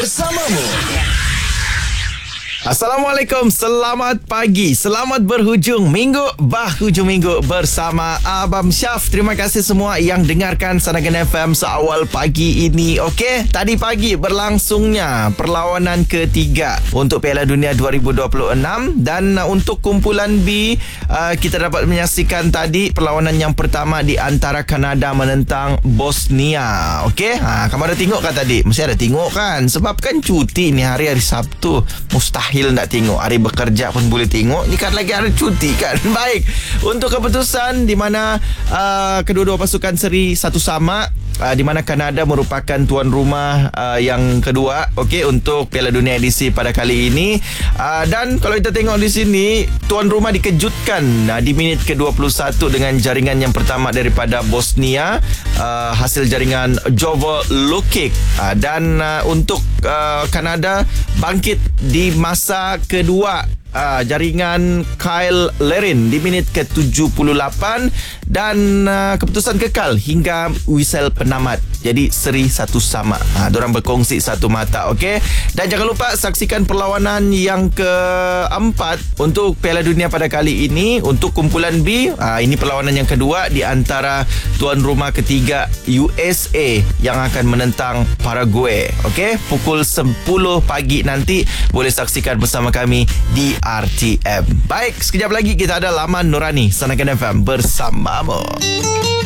bersamamu. Assalamualaikum, selamat pagi, selamat berhujung minggu, hujung minggu bersama Abang Syaf. Terima kasih semua yang dengarkan Sanagan FM seawal pagi ini. Okey, tadi pagi berlangsungnya perlawanan ketiga untuk Piala Dunia 2026 dan untuk kumpulan B, kita dapat menyaksikan tadi perlawanan yang pertama di antara Kanada menentang Bosnia. Okey, kamu ada tengok kan tadi? Mesti ada tengok kan? Sebab kan cuti ni hari-hari Sabtu. Mustahil nak tengok. Hari bekerja pun boleh tengok. Ni kan lagi hari cuti kan. Baik. Untuk keputusan di mana kedua-dua pasukan seri satu sama, di mana Kanada merupakan tuan rumah yang kedua, okey, untuk Piala Dunia edisi pada kali ini. Dan kalau kita tengok di sini, tuan rumah dikejutkan di minit ke-21 dengan jaringan yang pertama daripada Bosnia, hasil jaringan Jovo Lukic. Dan untuk Kanada bangkit di masa kedua, jaringan Kyle Larin di minit ke-78 dan keputusan kekal hingga whistle penamat. Jadi seri satu sama. Diorang berkongsi satu mata, okey. Dan jangan lupa saksikan perlawanan yang keempat untuk Piala Dunia pada kali ini untuk kumpulan B. Ini perlawanan yang kedua di antara tuan rumah ketiga USA yang akan menentang Paraguay. Okey, pukul 10 pagi nanti boleh saksikan bersama kami di RTM. Baik, sekejap lagi kita ada Laman Nurani, Sanagan FM bersamamu.